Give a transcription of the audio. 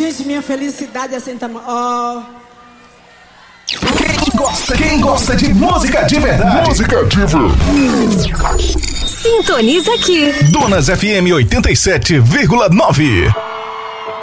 gente, minha felicidade é sem tamanho. Oh. Quem gosta de música de verdade? Música de verdade. Sintoniza aqui. Donas FM 87,9.